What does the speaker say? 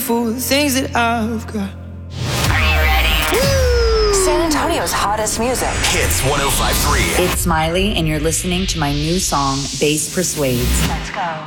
for the things that I've got. Are you ready? Woo! San Antonio's hottest music. Hits 105.3. It's Smiley, and you're listening to my new song, Bass Persuades. Let's go.